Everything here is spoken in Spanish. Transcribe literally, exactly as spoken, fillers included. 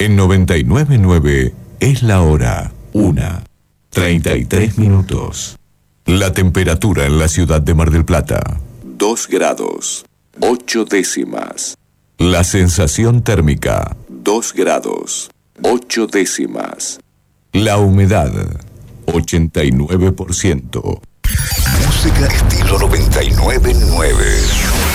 En noventa y nueve punto nueve es la hora una, treinta y tres minutos. La temperatura en la ciudad de Mar del Plata, dos grados, ocho décimas. La sensación térmica, dos grados, ocho décimas. La humedad, ochenta y nueve por ciento. Música estilo noventa y nueve punto nueve.